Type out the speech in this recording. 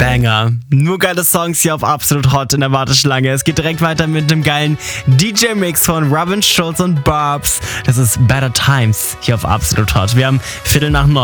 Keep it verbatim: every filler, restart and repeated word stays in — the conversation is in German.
Banger. Nur geile Songs hier auf Absolut Hot in der Warteschlange. Es geht direkt weiter mit dem geilen D J-Mix von Robin Schulz und Barbs. Das ist Better Times hier auf Absolut Hot. Wir haben Viertel nach neun.